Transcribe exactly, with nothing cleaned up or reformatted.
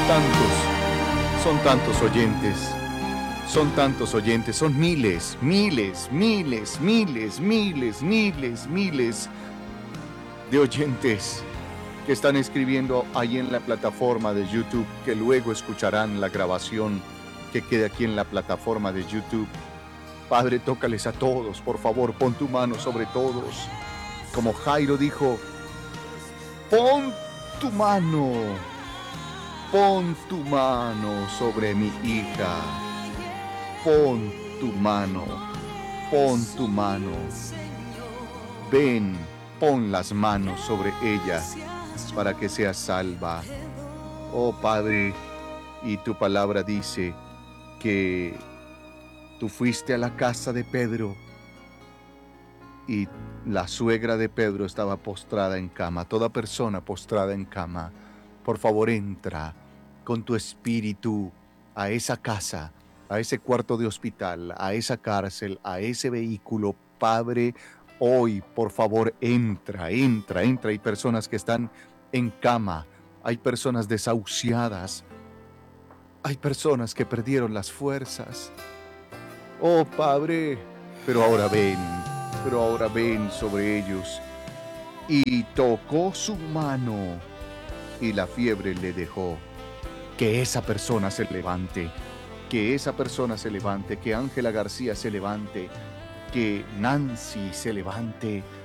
tantos, son tantos oyentes, son tantos oyentes, son miles, miles, miles, miles, miles, miles, miles de oyentes que están escribiendo ahí en la plataforma de YouTube, que luego escucharán la grabación que quede aquí en la plataforma de YouTube. Padre, tócales a todos, por favor, pon tu mano sobre todos. Como Jairo dijo, pon tu mano, pon tu mano sobre mi hija, pon tu mano, pon tu mano, ven, pon las manos sobre ella para que sea salva. Oh Padre, y tu palabra dice que tú fuiste a la casa de Pedro y la suegra de Pedro estaba postrada en cama. Toda persona postrada en cama, por favor entra con tu espíritu a esa casa, a ese cuarto de hospital, a esa cárcel, a ese vehículo. Padre, hoy por favor entra, entra, entra. Hay personas que están en cama, hay personas desahuciadas, hay personas que perdieron las fuerzas. Oh Padre, pero ahora ven, pero ahora ven sobre ellos. Y tocó su mano y la fiebre le dejó. Que esa persona se levante, que esa persona se levante, que Ángela García se levante, que Nancy se levante,